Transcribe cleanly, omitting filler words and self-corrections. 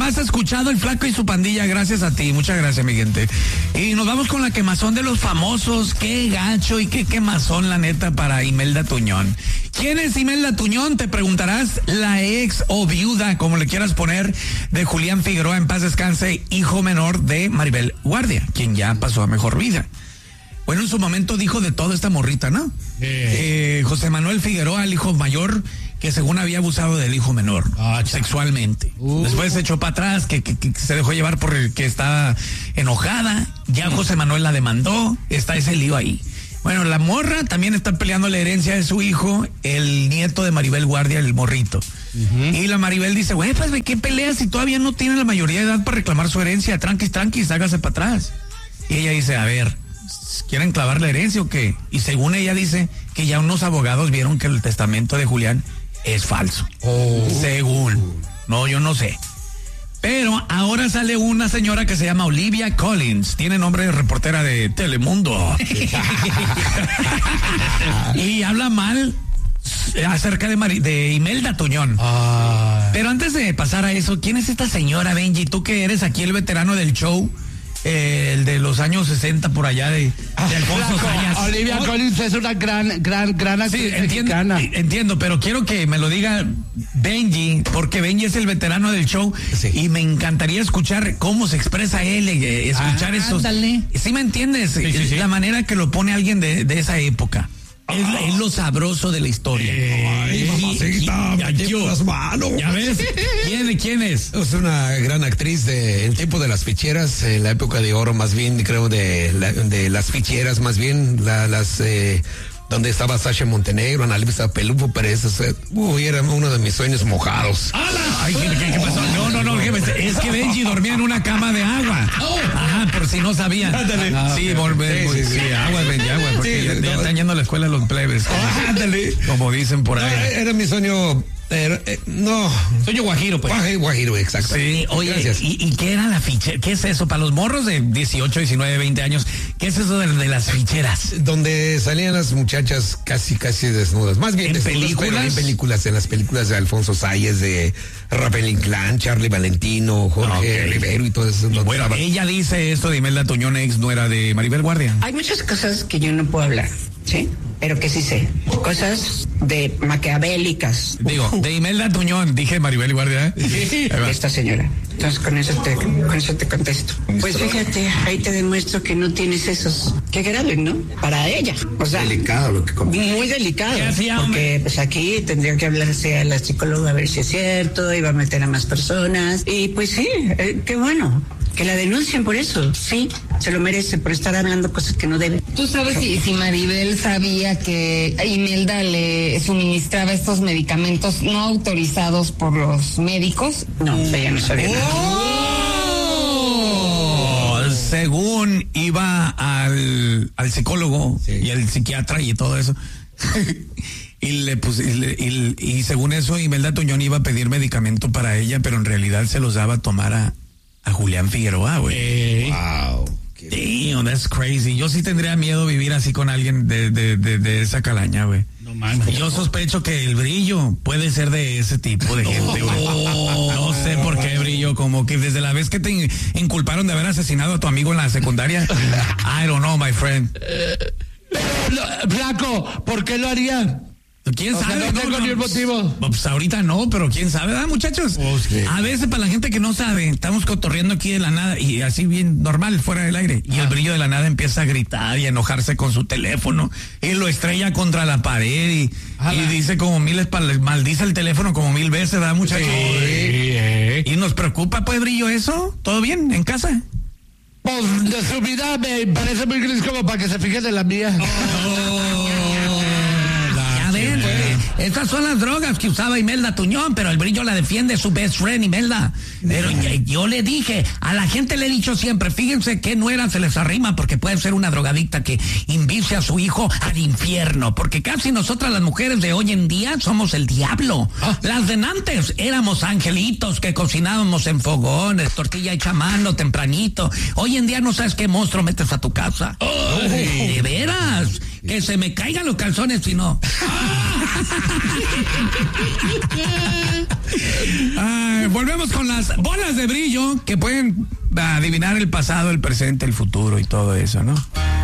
más escuchado, El Flaco y su Pandilla. Gracias a ti, muchas gracias, mi gente. Y nos vamos con la quemazón de los famosos. Qué gacho y qué quemazón, la neta, para Imelda Tuñón. ¿Quién es Imelda Tuñón? Te preguntarás. La ex o viuda, como le quieras poner, de Julián Figueroa, en paz descanse, hijo menor de Maribel Guardia, quien ya pasó a mejor vida. Bueno, en su momento dijo de todo esta morrita, ¿no? José Manuel Figueroa, el hijo mayor, que según había abusado del hijo menor, sexualmente. Después se echó para atrás, que se dejó llevar por el que estaba enojada. Ya José Manuel la demandó, está ese lío ahí. Bueno, la morra también está peleando la herencia de su hijo, el nieto de Maribel Guardia, el morrito. Y la Maribel dice, güey, pues ¿de qué peleas si todavía no tiene la mayoría de edad para reclamar su herencia? Tranquis, hágase para atrás. Y ella dice, a ver, ¿quieren clavar la herencia o qué? Y según ella dice que ya unos abogados vieron que el testamento de Julián es falso. Según. No, yo no sé. Pero ahora sale una señora que se llama Olivia Collins. Tiene nombre de reportera de Telemundo. Y habla mal acerca de Imelda Tuñón. Pero antes de pasar a eso, ¿quién es esta señora, Benji? Tú que eres aquí el veterano del show. El de los años 60 por allá de Alfonso Sayas. Olivia Collins es una gran actriz mexicana. Entiendo, pero quiero que me lo diga Benji, porque Benji es el veterano del show, y me encantaría escuchar cómo se expresa él, escuchar esos. ¿Sí me entiendes? Sí. La manera que lo pone alguien de esa época. Es lo sabroso de la historia. Mamacita, me llevo las manos. ¿Ya ves? ¿Quién es? Es una gran actriz del tiempo de las ficheras, en la época de oro, más bien, creo, de las ficheras, más bien, donde estaba Sasha Montenegro, Ana Luisa Pelufo Pérez. Era uno de mis sueños mojados. Ay, ¿qué pasó? No, es que Benji dormía en una cama de agua. Ajá, por si no sabían. Sí, agua, Benji, agua, porque ya están yendo a la escuela los plebes. Como dicen por ahí. Era mi sueño. Sueño guajiro, pues. Guajiro, exacto. Sí, oye, ¿y qué era la fichera? ¿Qué es eso? Para los morros de 18, 19, 20 años, ¿qué es eso de las ficheras? Donde salían las muchachas casi desnudas. Más bien ¿En películas? En las películas de Alfonso Sayas, de Rafael Inclán, Charlie Valentino, Jorge Rivero y todo eso. Bueno, ella dice esto de Imelda Tuñón, ex nuera de Maribel Guardia. Hay muchas cosas que yo no puedo hablar, ¿sí? Pero que sí sé. Cosas de maquiavélicas. Digo, de Imelda Tuñón, dije Maribel Guardia. Esta señora. Entonces con eso te contesto. Pues fíjate, ahí te demuestro que no tienes esos. Qué grave, ¿no? Para ella. O sea, delicado lo que comenta. Muy delicado. Porque pues aquí tendría que hablarse a la psicóloga a ver si es cierto, iba a meter a más personas. Y pues sí, qué bueno. Que la denuncien por eso, sí, se lo merece por estar hablando cosas que no debe. ¿Tú sabes si Maribel sabía que Imelda le suministraba estos medicamentos no autorizados por los médicos? No, ella no sabía nada. Según iba al psicólogo y al psiquiatra y todo eso. Y según eso, Imelda Tuñón iba a pedir medicamento para ella, pero en realidad se los daba a tomar a Julián Figueroa, güey. Wow. Damn, that's crazy. Yo sí tendría miedo vivir así con alguien de esa calaña, güey. No mames. Yo sospecho que el Brillo puede ser de ese tipo de gente, güey. No sé por qué, Brillo, como que desde la vez que te inculparon de haber asesinado a tu amigo en la secundaria. I don't know, my friend. Flaco, ¿por qué lo harían? ¿Quién sabe? No tengo ni el motivo. Pues ahorita no, pero quién sabe, ¿verdad, muchachos? A veces para la gente que no sabe, estamos cotorreando aquí de la nada y así bien normal, fuera del aire. Y el Brillo de la nada empieza a gritar y a enojarse con su teléfono y lo estrella contra la pared y dice como maldice el teléfono como 1000 veces, ¿verdad, muchachos? Y nos preocupa, pues, Brillo, eso. ¿Todo bien en casa? Pues de su vida me parece muy gris como para que se fijen en la mía. Estas son las drogas que usaba Imelda Tuñón, pero el Brillo la defiende, su best friend Imelda. Pero yo le dije, a la gente le he dicho siempre, fíjense qué nuera se les arrima, porque puede ser una drogadicta que invite a su hijo al infierno, porque casi nosotras las mujeres de hoy en día somos el diablo. Las de antes éramos angelitos que cocinábamos en fogones, tortilla hecha a mano tempranito. Hoy en día no sabes qué monstruo metes a tu casa. De veras, que se me caigan los calzones si no. Volvemos con las bolas de brillo que pueden adivinar el pasado, el presente, el futuro y todo eso, ¿no?